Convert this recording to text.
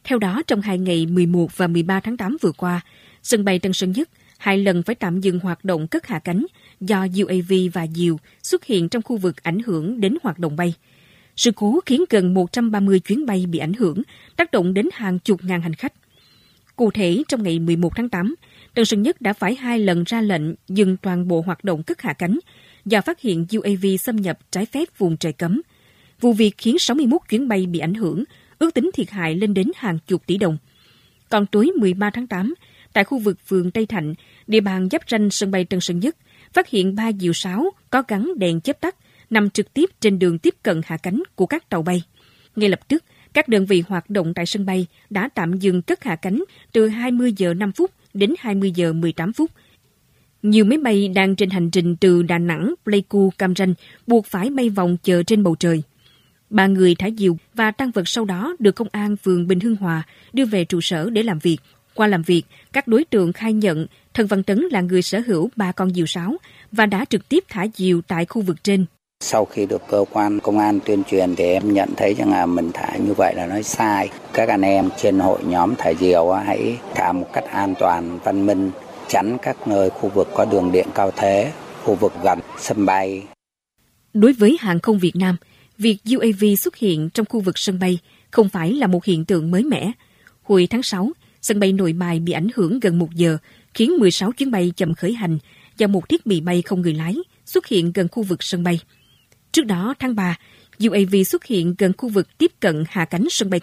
Theo đó, trong 2 ngày 11 và 13 tháng 8 vừa qua, sân bay Tân Sơn Nhất 2 lần phải tạm dừng hoạt động cất hạ cánh do UAV và diều xuất hiện trong khu vực ảnh hưởng đến hoạt động bay. Sự cố khiến gần 130 chuyến bay bị ảnh hưởng, tác động đến hàng chục ngàn hành khách. Cụ thể, trong ngày 11 tháng 8, Tân Sơn Nhất đã phải 2 lần ra lệnh dừng toàn bộ hoạt động cất hạ cánh do phát hiện UAV xâm nhập trái phép vùng trời cấm. Vụ việc khiến 61 chuyến bay bị ảnh hưởng, ước tính thiệt hại lên đến hàng chục tỷ đồng. Còn tối 13 tháng 8, tại khu vực phường Tây Thạnh, địa bàn giáp ranh sân bay Tân Sơn Nhất, phát hiện 3 diều sáo có gắn đèn chớp tắt nằm trực tiếp trên đường tiếp cận hạ cánh của các tàu bay. Ngay lập tức, các đơn vị hoạt động tại sân bay đã tạm dừng cất hạ cánh từ 20 giờ 5 phút đến 20 giờ 18 phút. Nhiều máy bay đang trên hành trình từ Đà Nẵng, Pleiku, Cam Ranh buộc phải bay vòng chờ trên bầu trời. 3 người thả diều và tang vật sau đó được công an phường Bình Hưng Hòa đưa về trụ sở để làm việc. Qua làm việc, các đối tượng khai nhận Thân Văn Tấn là người sở hữu 3 con diều sáo và đã trực tiếp thả diều tại khu vực trên. Sau khi được cơ quan công an tuyên truyền thì em nhận thấy rằng là mình thả như vậy là nó sai. Các anh em trên hội nhóm thả diều hãy thả một cách an toàn, văn minh, tránh các nơi khu vực có đường điện cao thế, khu vực gần sân bay. Đối với hàng không Việt Nam, việc UAV xuất hiện trong khu vực sân bay không phải là một hiện tượng mới mẻ. Hồi tháng 6, sân bay Nội Bài bị ảnh hưởng gần 1 giờ, khiến 16 chuyến bay chậm khởi hành do một thiết bị bay không người lái xuất hiện gần khu vực sân bay. Trước đó, tháng 3, UAV xuất hiện gần khu vực tiếp cận hạ cánh sân bay